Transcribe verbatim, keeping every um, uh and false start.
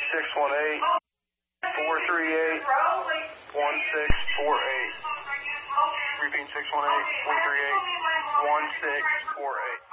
six one eight, four three eight, one six four eight. Repeat six one eight, four three eight, one six four eight.